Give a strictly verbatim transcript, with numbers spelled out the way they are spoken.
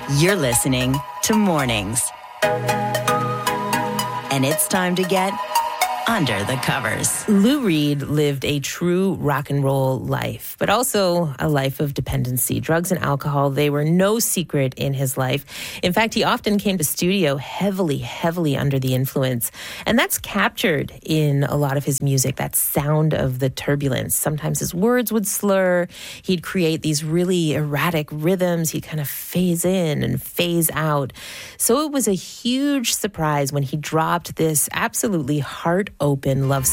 You're listening to Mornings. And it's time to get under the covers. Lou Reed lived a true rock and roll life, but also a life of dependency. Drugs and alcohol, they were no secret in his life. In fact, he often came to studio heavily, heavily under the influence. And that's captured in a lot of his music, that sound of the turbulence. Sometimes his words would slur. He'd create these really erratic rhythms. He'd kind of phase in and phase out. So it was a huge surprise when he dropped this absolutely heart open love